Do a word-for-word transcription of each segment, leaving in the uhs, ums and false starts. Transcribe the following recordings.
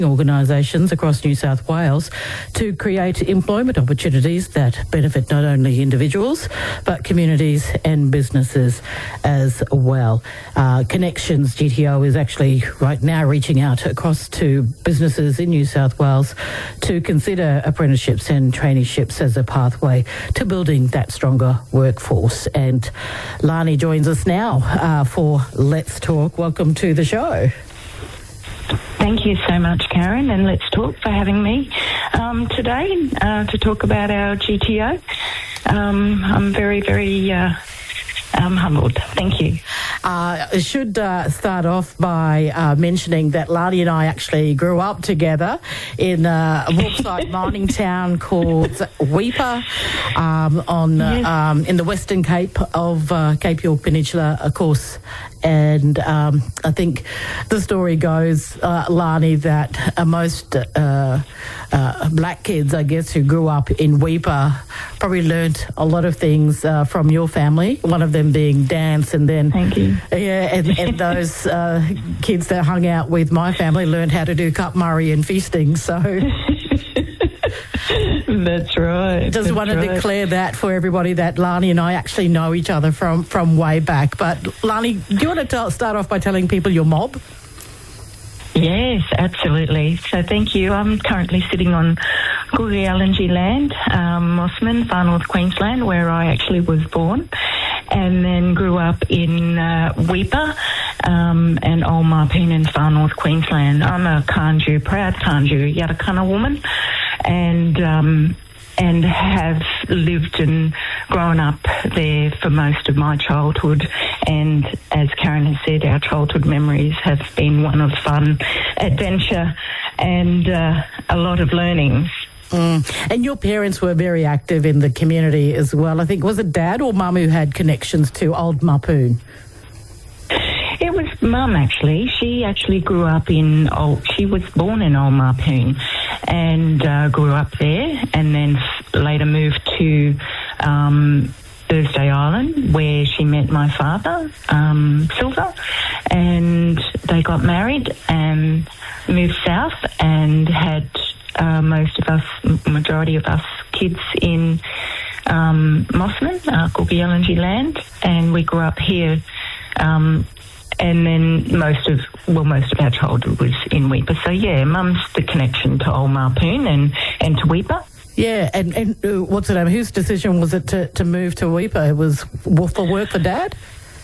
organisations across New South Wales to create employment opportunities that benefit not only individuals but communities and businesses as well. Uh, Connections G T O is actually right now reaching out across to businesses in New South Wales to consider apprenticeships and traineeships as a pathway to building that stronger workforce. And Lani joins us now uh, for Let's Talk. Welcome to the show. Thank you so much, Karen, and Let's Talk for having me um, today uh, to talk about our G T O. Um, I'm very, very uh, um, humbled. Thank you. Uh, I should uh, start off by uh, mentioning that Lani and I actually grew up together in uh, a bauxite mining town called Weipa um, on yes. um, in the Western Cape of uh, Cape York Peninsula, of course. And um, I think the story goes, uh, Lani, that uh, most uh, uh, black kids, I guess, who grew up in Weipa probably learnt a lot of things uh, from your family, one of them being dance. And then, Thank you. Yeah, and, and those uh, kids that hung out with my family learned how to do cup murray and feasting. So... That's right. Just That's want to right. declare that for everybody that Lani and I actually know each other from, from way back. But Lani, do you want to tell, start off by telling people your mob? Yes, absolutely. So thank you. I'm currently sitting on Googieallenji land, um, Mossman, Far North Queensland, where I actually was born, and then grew up in uh, Weipa um, and Old Marpoon in Far North Queensland. I'm a Kanju, proud Kanju, Yatakana woman, and um, and have lived and grown up there for most of my childhood. And as Karen has said, our childhood memories have been one of fun, adventure, and uh, a lot of learnings. Mm. And your parents were very active in the community as well. I think, was it Dad or Mum who had connections to Old Marpoon? It was Mum, actually. She actually grew up in Old... She was born in Old Marpoon and uh, grew up there, and then later moved to um, Thursday Island, where she met my father, um, Silver, and they got married and moved south and had uh, most of us, majority of us kids in um, Mossman, uh, Googieallenji land, and we grew up here. Um, And then most of, well, most of our childhood was in Weipa. So, yeah, Mum's the connection to Old Marpoon and, and to Weipa. Yeah, and, and uh, what's it name? Whose decision was it to, to move to Weipa? It was for work for Dad?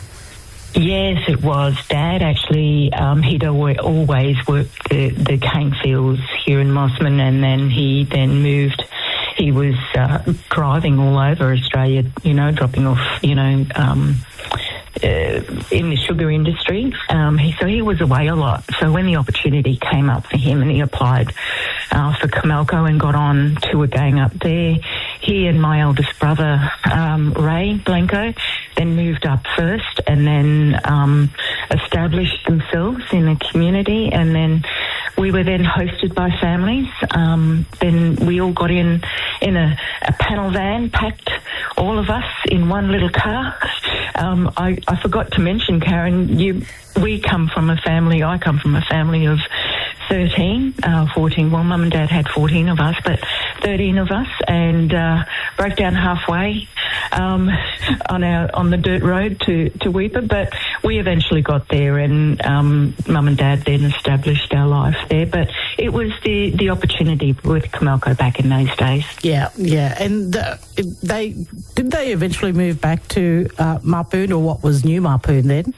Yes, it was. Dad actually, um, he'd always worked the, the cane fields here in Mossman, and then he then moved. He was uh, driving all over Australia, you know, dropping off, you know, um, Uh, in the sugar industry. Um, he, so he was away a lot. So when the opportunity came up for him and he applied uh, for Comalco and got on to a gang up there, he and my eldest brother, um, Ray Blanco, then moved up first and then um, established themselves in the community, and then we were then hosted by families. Um, then we all got in in a, a panel van, packed, all of us in one little car. Um, I, I forgot to mention, Karen, you, we come from a family, I come from a family of thirteen, uh, fourteen, well, Mum and Dad had fourteen of us, but thirteen of us, and uh, broke down halfway um, on our on the dirt road to, to Weipa, but we eventually got there, and um, Mum and Dad then established our life there. But it was the, the opportunity with Comalco back in those days. Yeah, yeah. And uh, they did they eventually move back to uh, Marpoon, or what was New Marpoon then?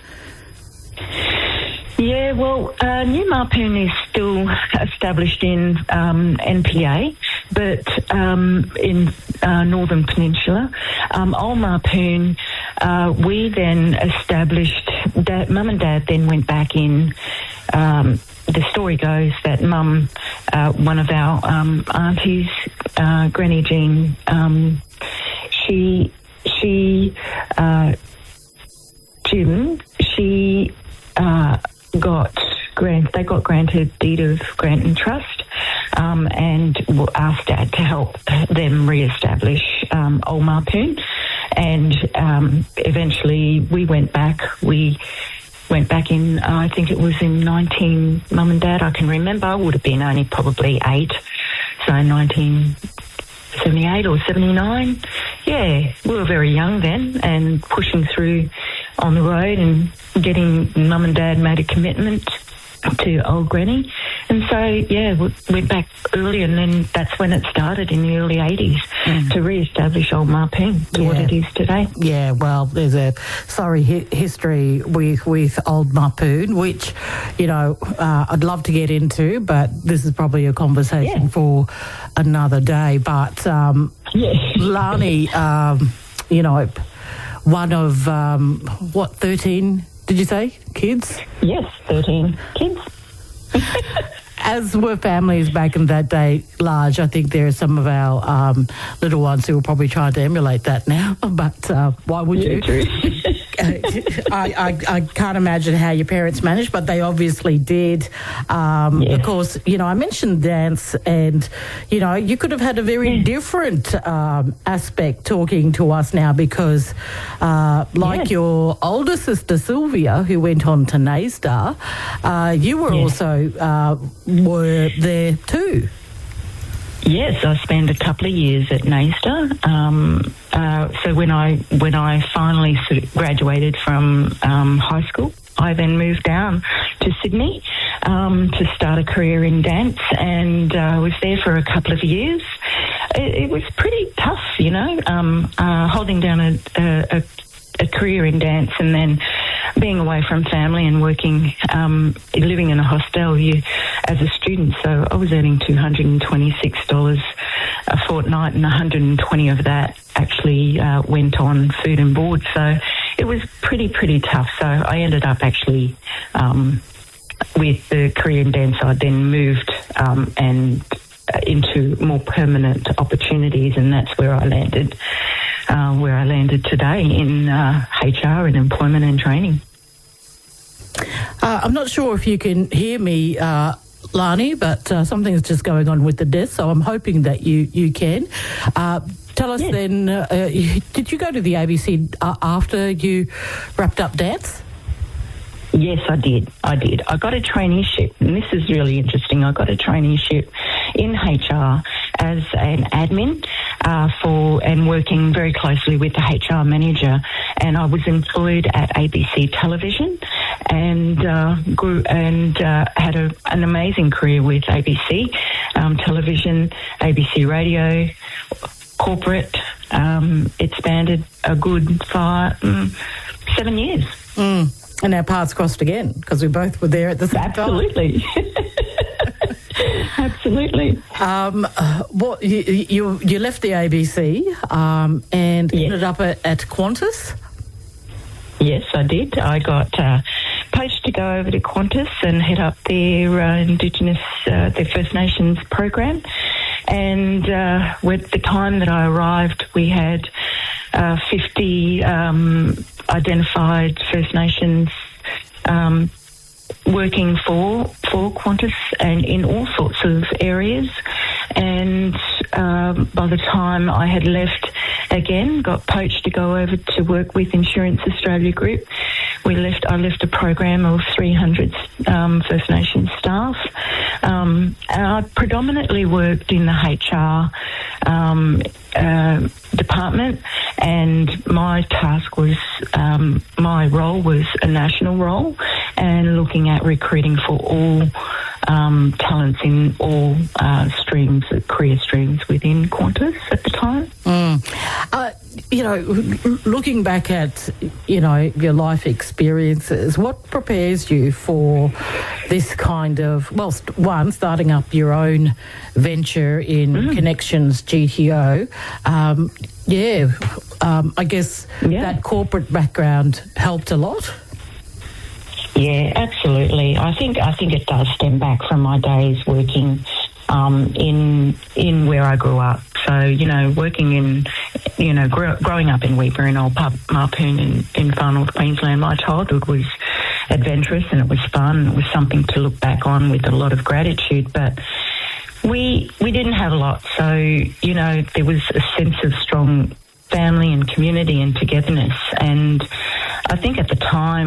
Yeah, well, uh, New Marpoon is still established in um, N P A, but um, in uh, Northern Peninsula. Um, Old Marpoon, uh, we then established, Dad, Mum and Dad then went back in. Um, the story goes that Mum, uh, one of our um, aunties, uh, Granny Jean, um, she, she, uh, Jim, she... Uh, got grant. They got granted deed of grant and trust, um, and asked Dad to help them re-establish um, Old Marpoon. And um, eventually, we went back. We went back in, uh, I think it was in nineteen, Mum and Dad, I can remember, I would have been only probably eight, so nineteen seventy-eight or seventy-nine. Yeah, we were very young then and pushing through on the road and getting Mum and Dad made a commitment to old Granny. And so, yeah, we went back early, and then that's when it started in the early eighties mm. to re-establish Old Marpoon to yeah. what it is today. Yeah, well, there's a sorry hi- history with, with Old Marpoon, which, you know, uh, I'd love to get into, but this is probably a conversation yeah. for another day. But, um, yeah. Lani, um, you know, one of, um, what, thirteen, did you say, kids? Yes, thirteen kids. As were families back in that day large, I think there are some of our um, little ones who are probably trying to emulate that now. But uh, why would yeah, you? True. I, I, I can't imagine how your parents managed, but they obviously did. Um, yeah. Of course, you know, I mentioned dance, and, you know, you could have had a very yeah. different um, aspect talking to us now because, uh, like yeah. your older sister Sylvia, who went on to Naystar, uh, you were yeah. also uh, were there too. Yes, I spent a couple of years at Naystar. Um, uh, so when I when I finally sort of graduated from um, high school, I then moved down to Sydney um, to start a career in dance, and I uh, was there for a couple of years. It, it was pretty tough, you know, um, uh, holding down a, a, a career in dance and then being away from family and working, um, living in a hostel you, as a student. So I was earning two hundred twenty-six dollars a fortnight, and one hundred twenty of that actually uh, went on food and board. So it was pretty, pretty tough. So I ended up actually um, with the career in dance. I then moved um, and uh, into more permanent opportunities, and that's where I landed. Uh, where I landed today in uh, H R and employment and training. Uh, I'm not sure if you can hear me, uh, Lani, but uh, something's just going on with the desk, so I'm hoping that you, you can. Uh, tell us yeah. then, uh, did you go to the A B C uh, after you wrapped up dance? Yes, I did. I did. I got a traineeship, and this is really interesting. I got a traineeship in H R as an admin uh, for and working very closely with the H R manager. And I was employed at A B C Television and uh, grew and uh, had a, an amazing career with A B C um, Television, A B C Radio, corporate. Um, it spanned a good five, um, seven years. Mm. And our paths crossed again because we both were there at the same Absolutely. time. Absolutely. Um, what you, you you left the A B C um, and yes. ended up at, at Qantas? Yes, I did. I got uh, poached to go over to Qantas and head up their uh, Indigenous, uh, their First Nations program. And uh, with the time that I arrived, we had uh, fifty um, identified First Nations um, working for for Qantas and in all sorts of areas. And um, by the time I had left, again, got poached to go over to work with Insurance Australia Group. We left. I left a program of three hundred um, First Nations staff. Um, and I predominantly worked in the H R um, uh, department, and my task was, um, my role was a national role and looking at recruiting for all um, talents in all uh, streams, career streams within Qantas at the time. Mm. Uh, you know, looking back at, you know, your life experiences, what prepares you for this kind of, well, one, starting up your own venture in mm. Connections G T O. Um, yeah, um, I guess yeah. that corporate background helped a lot. Yeah, absolutely. I think I think it does stem back from my days working um, in in where I grew up. So, you know, working in, you know, gr- growing up in Weipa and Old Marpoon in, in far north Queensland, my childhood was adventurous and it was fun. It was something to look back on with a lot of gratitude. But we we didn't have a lot. So, you know, there was a sense of strong family and community and togetherness. And I think at the time,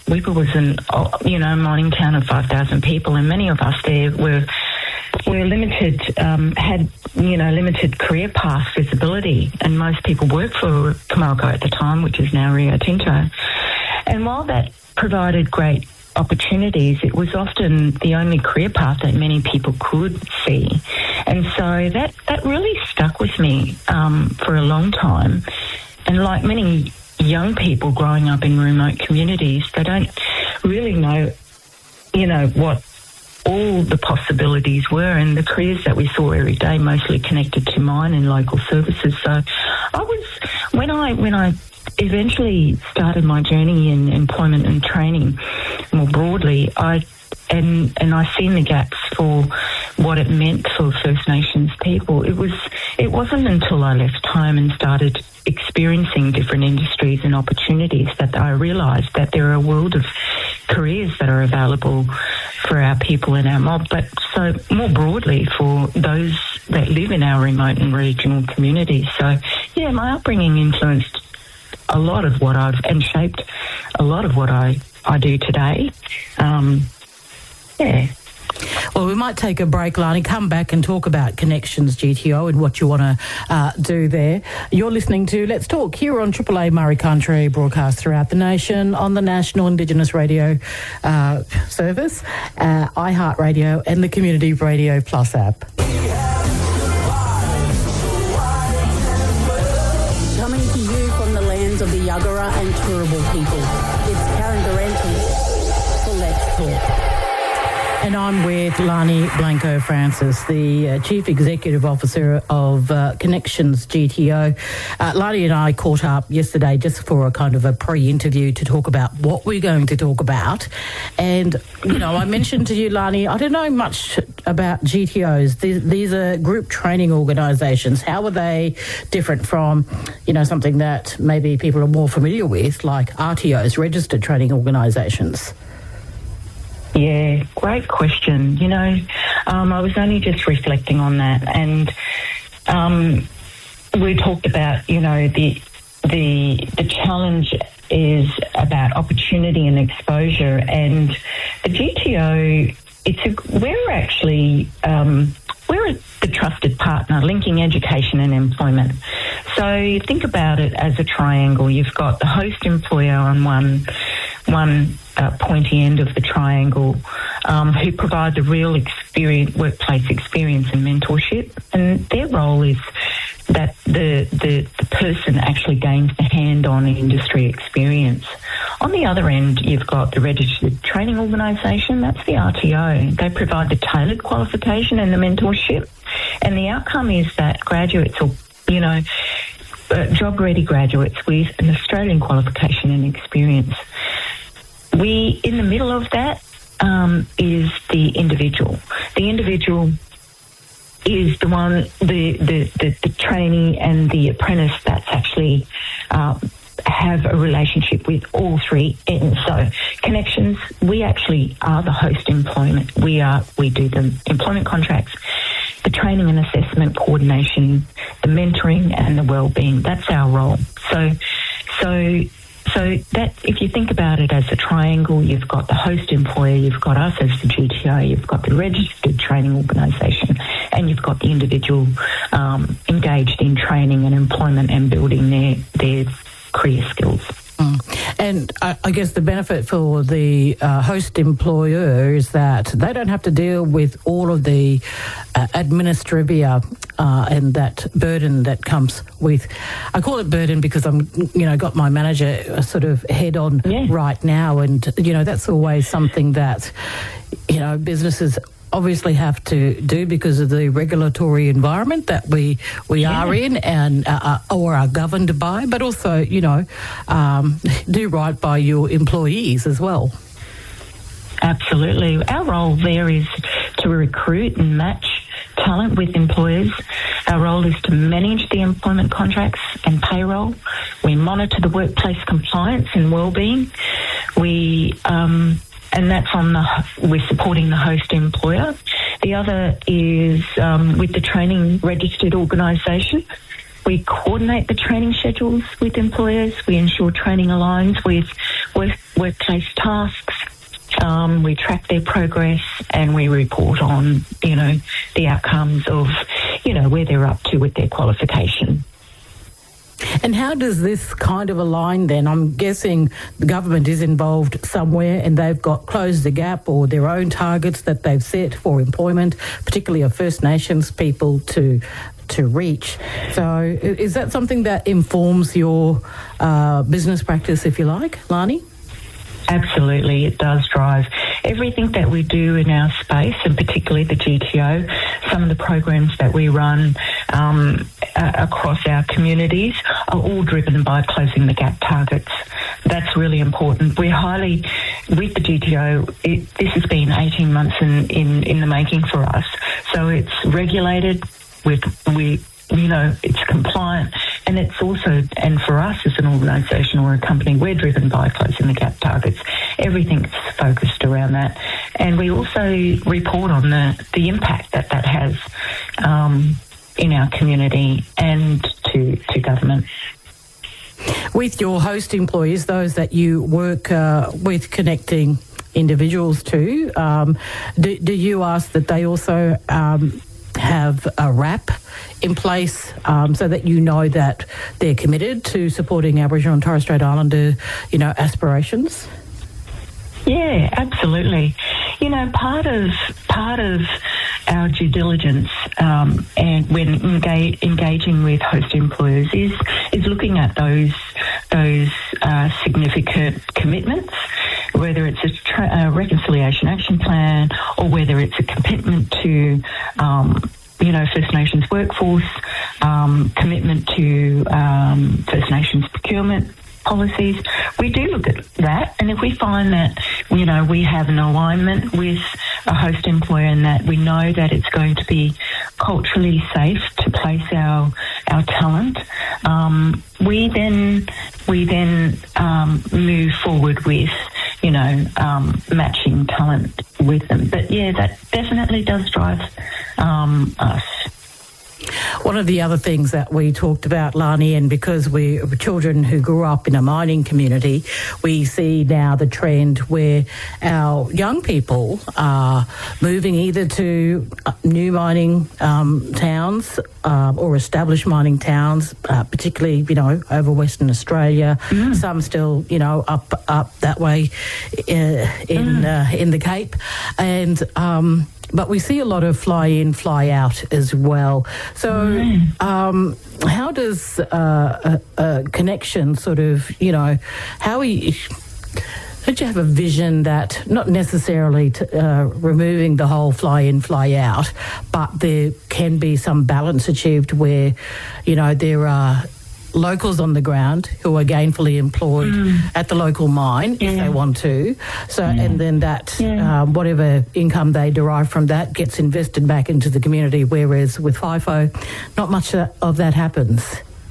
Weipa was an, you know, mining town of five thousand people, and many of us there were were limited, um, had, you know, limited career path visibility, and most people worked for Comalco at the time, which is now Rio Tinto. And while that provided great opportunities, it was often the only career path that many people could see. And so that, that really stuck with me um, for a long time. And like many young people growing up in remote communities, they don't really know, you know, what all the possibilities were, and the careers that we saw every day mostly connected to mine and local services. So I was, when I, when I eventually started my journey in employment and training more broadly, I and and I seen the gaps for what it meant for First Nations people. It was it wasn't until I left home and started experiencing different industries and opportunities that I realised that there are a world of careers that are available for our people in our mob, but so more broadly for those that live in our remote and regional communities. So yeah, my upbringing influenced a lot of what I've, and shaped a lot of what I, I do today. Um, yeah. Well, we might take a break, Lani, come back and talk about Connections G T O and what you want to uh, do there. You're listening to Let's Talk here on Triple A Murray Country, broadcast throughout the nation on the National Indigenous Radio uh, service, uh, iHeartRadio and the Community Radio Plus app. Coming to you from the lands of the Yuggera and Turrbal people, it's Karen Durante for Let's Talk. And I'm with Lani Blanco-Francis, the uh, Chief Executive Officer of uh, Connections G T O. Uh, Lani and I caught up yesterday just for a kind of a pre-interview to talk about what we're going to talk about. And, you know, I mentioned to you, Lani, I don't know much about G T Os. These, these are group training organisations. How are they different from, you know, something that maybe people are more familiar with, like R T Os, registered training organisations? Yeah, great question. You know, um, I was only just reflecting on that, and um, we talked about, you know, the the the challenge is about opportunity and exposure, and the G T O, it's a, we're actually um, we're the trusted partner linking education and employment. So think about it as a triangle. You've got the host employer on one one uh, pointy end of the triangle, um, who provide the real experience, workplace experience and mentorship, and their role is that the, the the person actually gains the hand-on industry experience. On the other end, you've got the registered training organisation. That's the R T O. They provide the tailored qualification and the mentorship, and the outcome is that graduates, or you know, uh, job-ready graduates with an Australian qualification and experience. We, in the middle of that, um, is the individual. The individual is the one, the, the, the, the trainee and the apprentice that's actually uh, have a relationship with all three ends. So Connections, we actually are the host employment. We are we do the employment contracts, the training and assessment coordination, the mentoring and the wellbeing. That's our role. So so So that, if you think about it as a triangle, you've got the host employer, you've got us as the G T O, you've got the registered training organisation, and you've got the individual um, engaged in training and employment and building their their career skills. Mm. And I, I guess the benefit for the uh, host employer is that they don't have to deal with all of the uh, administrivia uh, and that burden that comes with. I call it burden because I'm, you know, got my manager sort of head on yeah. right now, and you know that's always something that, you know, businesses obviously have to do because of the regulatory environment that we we yeah. are in and uh, or are governed by, but also, you know, um, do right by your employees as well. Absolutely. Our role there is to recruit and match talent with employers. Our role is to manage the employment contracts and payroll. We monitor the workplace compliance and wellbeing. We um, And that's on the, we're supporting the host employer. The other is um, with the training registered organisation. We coordinate the training schedules with employers. We ensure training aligns with work, workplace tasks. Um, we track their progress and we report on, you know, the outcomes of, you know, where they're up to with their qualification. And how does this kind of align then? I'm guessing the government is involved somewhere and they've got Close the Gap or their own targets that they've set for employment, particularly of First Nations people to to reach. So is that something that informs your uh, business practice, if you like, Lani? Absolutely, it does drive everything that we do in our space, and particularly the G T O. Some of the programs that we run um, uh, across our communities are all driven by closing the gap targets. That's really important. We're highly, with the G T O, it, this has been eighteen months in, in, in the making for us. So it's regulated, we've, we you know, it's compliant, and it's also, and for us as an organisation or a company, we're driven by closing the gap targets. Everything's focused around that. And we also report on the, the impact that that has um, in our community and to, to government. With your host employees, those that you work uh, with connecting individuals to, um, do, do you ask that they also um, have a R A P in place um, so that you know that they're committed to supporting Aboriginal and Torres Strait Islander, you know, aspirations? Yeah, absolutely. You know, part of part of our due diligence um, and when engage, engaging with host employers is is looking at those those uh, significant commitments, whether it's a, tra- a reconciliation action plan or whether it's a commitment to um, you know, First Nations workforce, um, commitment to um, First Nations procurement policies. We do look at that, and if we find that, you know, we have an alignment with a host employer and that we know that it's going to be culturally safe to place our our talent, um, we then we then um, move forward with, you know, um, matching talent with them. But yeah, that definitely does drive um, us. One of the other things that we talked about, Lani, and because we're children who grew up in a mining community, we see now the trend where our young people are moving either to new mining um, towns uh, or established mining towns, uh, particularly, you know, over Western Australia. Mm. Some still, you know, up up that way uh, in mm. uh, in the Cape, and. Um, But we see a lot of fly-in, fly-out as well. So mm. um, how does uh, a, a connection sort of, you know, how we... Don't you have a vision that not necessarily to, uh, removing the whole fly-in, fly-out, but there can be some balance achieved where, you know, there are locals on the ground who are gainfully employed mm. at the local mine yeah. if they want to. So, yeah. and then that, yeah. um, whatever income they derive from that gets invested back into the community, whereas with FIFO, not much of that happens.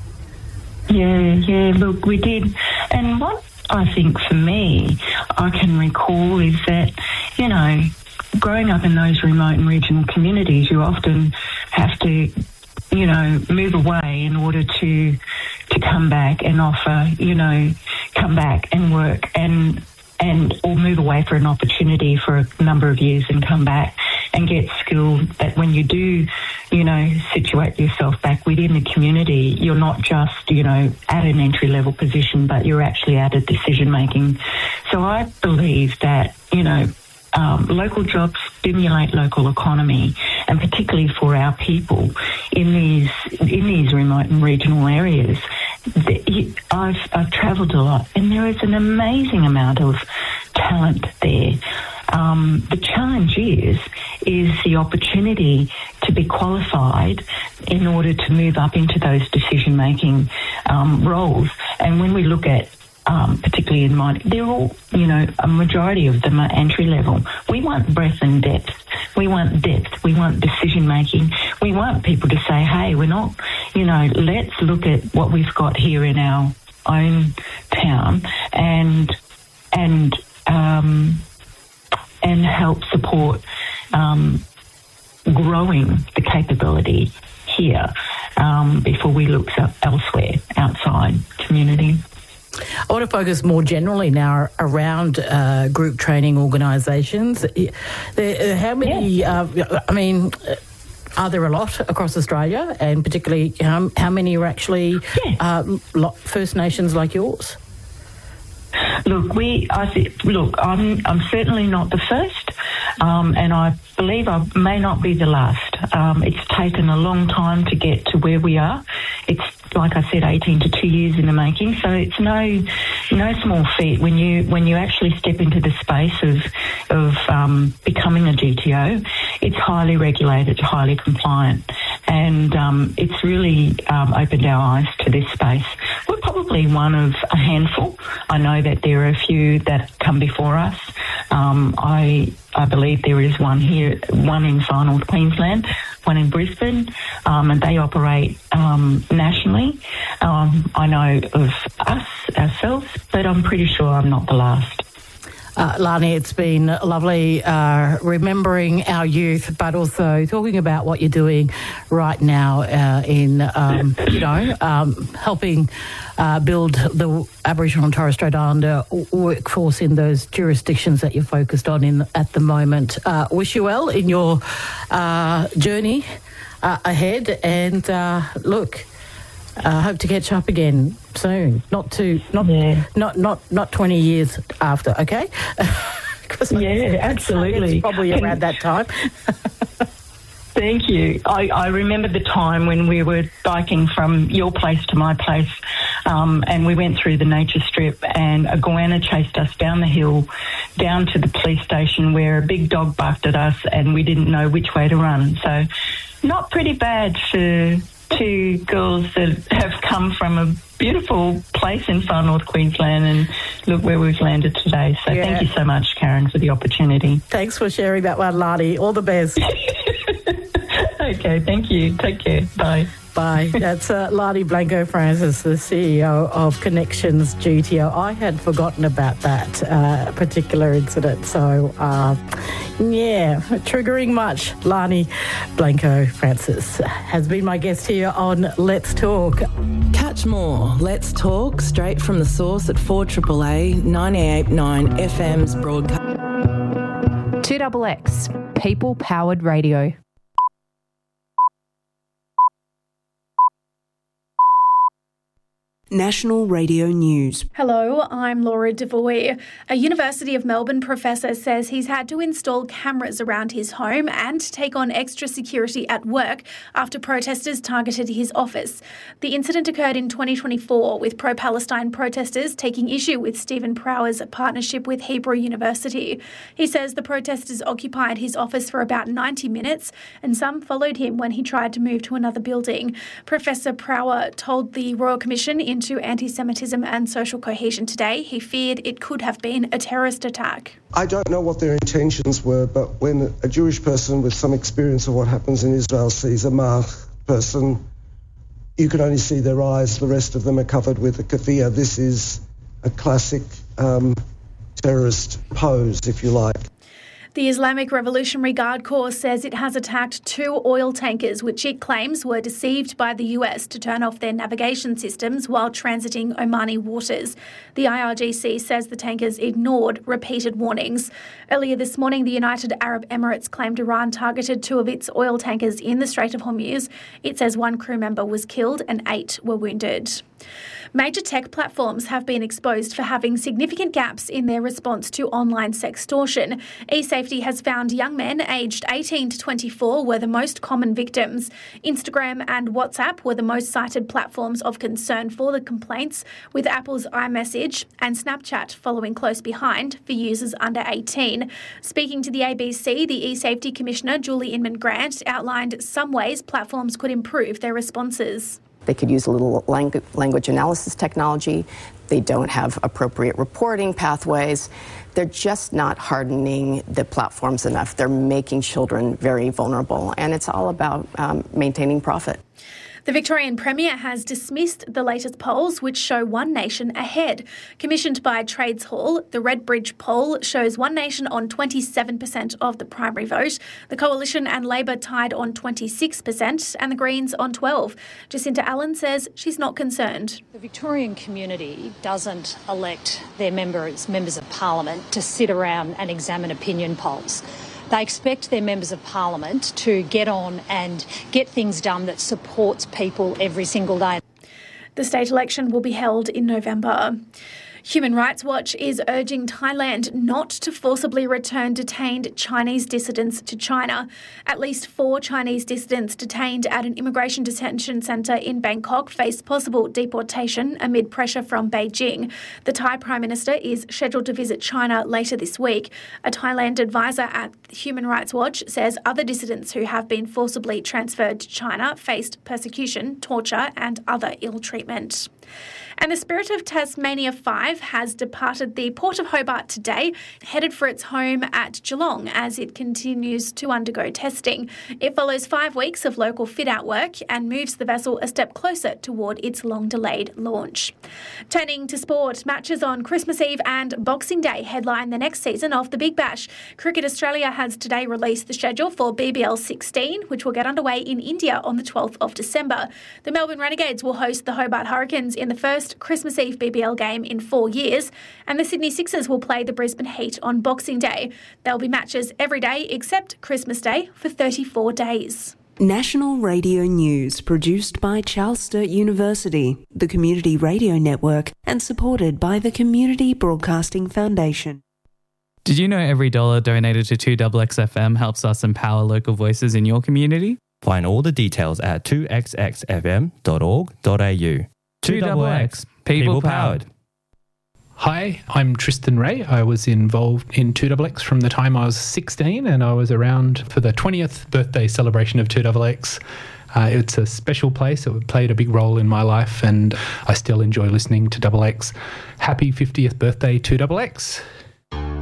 Yeah, yeah, look, we did. And what I think for me, I can recall is that, you know, growing up in those remote and regional communities, you often have to, you know, move away in order to to come back and offer, you know, come back and work and and or move away for an opportunity for a number of years and come back and get skilled that when you do, you know, situate yourself back within the community, you're not just, you know, at an entry-level position, but you're actually at a decision-making. So I believe that, you know, Um, local jobs stimulate local economy, and particularly for our people in these in these remote and regional areas. The, I've I've travelled a lot, and there is an amazing amount of talent there. Um, the challenge is is the opportunity to be qualified in order to move up into those decision making um, roles. And when we look at Um, particularly in mining, they're all, you know, a majority of them are entry level. We want breadth and depth. We want depth. We want decision making. We want people to say, hey, we're not, you know, let's look at what we've got here in our own town and, and, um, and help support, um, growing the capability here, um, before we look elsewhere outside community. I want to focus more generally now around uh, group training organisations. How many, uh, I mean, are there a lot across Australia, and particularly um, how many are actually yeah. uh, First Nations like yours? Look, we. I th- look. I'm. I'm certainly not the first, um, and I believe I may not be the last. Um, it's taken a long time to get to where we are. It's like I said, eighteen to two years in the making. So it's no, no small feat when you when you actually step into the space of of um, becoming a G T O. It's highly regulated, highly compliant, and um, it's really um, opened our eyes to this space. We're probably one of a handful. I know that there are a few that come before us. Um, I I believe there is one here, one in Far North Queensland, one in Brisbane, um, and they operate um, nationally. Um, I know of us, ourselves, but I'm pretty sure I'm not the last. Uh, Lani, it's been lovely uh, remembering our youth, but also talking about what you're doing right now uh, in, um, you know, um, helping uh, build the Aboriginal and Torres Strait Islander workforce in those jurisdictions that you're focused on in at the moment. Uh, wish you well in your uh, journey uh, ahead, and uh, look. I uh, hope to catch up again soon. Not too, not, yeah. not, not, not twenty years after. Okay. Yeah, absolutely. It's probably around that time. Thank you. I, I remember the time when we were biking from your place to my place, um, and we went through the nature strip, and a goanna chased us down the hill, down to the police station, where a big dog barked at us, and we didn't know which way to run. So, not pretty bad for two girls that have come from a beautiful place in Far North Queensland, and look where we've landed today. So yeah. Thank you so much, Karen, for the opportunity. Thanks for sharing that one, Lani. All the best. Okay, thank you. Take care. Bye. Bye. That's uh, Lani Blanco-Francis, the C E O of Connections G T O. I had forgotten about that uh, particular incident. So, uh, yeah, triggering much. Lani Blanco-Francis has been my guest here on Let's Talk. Catch more Let's Talk straight from the source at four A A A ninety-eight point nine F M's broadcast. two X X, people-powered radio. National Radio News. Hello, I'm Laura Devoy. A University of Melbourne professor says he's had to install cameras around his home and take on extra security at work after protesters targeted his office. The incident occurred in twenty twenty-four, with pro-Palestine protesters taking issue with Stephen Prower's partnership with Hebrew University. He says the protesters occupied his office for about ninety minutes, and some followed him when he tried to move to another building. Professor Prower told the Royal Commission into Anti-Semitism and Social Cohesion today he feared it could have been a terrorist attack. I don't know what their intentions were, but when a Jewish person with some experience of what happens in Israel sees a Mach person, you can only see their eyes. The rest of them are covered with a keffiyeh. This is a classic um, terrorist pose, if you like. The Islamic Revolutionary Guard Corps says it has attacked two oil tankers which it claims were deceived by the U S to turn off their navigation systems while transiting Omani waters. The I R G C says the tankers ignored repeated warnings. Earlier this morning, the United Arab Emirates claimed Iran targeted two of its oil tankers in the Strait of Hormuz. It says one crew member was killed and eight were wounded. Major tech platforms have been exposed for having significant gaps in their response to online sextortion. eSafety has found young men aged eighteen to twenty-four were the most common victims. Instagram and WhatsApp were the most cited platforms of concern for the complaints, with Apple's iMessage and Snapchat following close behind for users under eighteen. Speaking to the A B C, the eSafety Commissioner, Julie Inman Grant, outlined some ways platforms could improve their responses. They could use a little language analysis technology. They don't have appropriate reporting pathways. They're just not hardening the platforms enough. They're making children very vulnerable, and it's all about um, maintaining profit. The Victorian Premier has dismissed the latest polls which show One Nation ahead. Commissioned by Trades Hall, the Redbridge poll shows One Nation on twenty-seven percent of the primary vote, the Coalition and Labor tied on twenty-six percent and the Greens on twelve percent. Jacinta Allen says she's not concerned. The Victorian community doesn't elect their members, members of Parliament to sit around and examine opinion polls. They expect their members of Parliament to get on and get things done that supports people every single day. The state election will be held in November. Human Rights Watch is urging Thailand not to forcibly return detained Chinese dissidents to China. At least four Chinese dissidents detained at an immigration detention centre in Bangkok face possible deportation amid pressure from Beijing. The Thai Prime Minister is scheduled to visit China later this week. A Thailand advisor at Human Rights Watch says other dissidents who have been forcibly transferred to China faced persecution, torture and other ill treatment. And the Spirit of Tasmania five has departed the Port of Hobart today, headed for its home at Geelong as it continues to undergo testing. It follows five weeks of local fit-out work and moves the vessel a step closer toward its long-delayed launch. Turning to sport, matches on Christmas Eve and Boxing Day headline the next season of the Big Bash. Cricket Australia has today released the schedule for B B L sixteen, which will get underway in India on the twelfth of December. The Melbourne Renegades will host the Hobart Hurricanes in the first Christmas Eve B B L game in four years, and the Sydney Sixers will play the Brisbane Heat on Boxing Day. There'll be matches every day except Christmas Day for thirty-four days. National Radio News, produced by Charles Sturt University, the Community Radio Network, and supported by the Community Broadcasting Foundation. Did you know every dollar donated to two X X F M helps us empower local voices in your community? Find all the details at two x x f m dot org dot a u. two X X, people powered. Hi, I'm Tristan Ray. I was involved in two X X from the time I was sixteen, and I was around for the twentieth birthday celebration of two X X. Uh, it's a special place. It played a big role in my life, and I still enjoy listening to X X. Happy fiftieth birthday, two X X.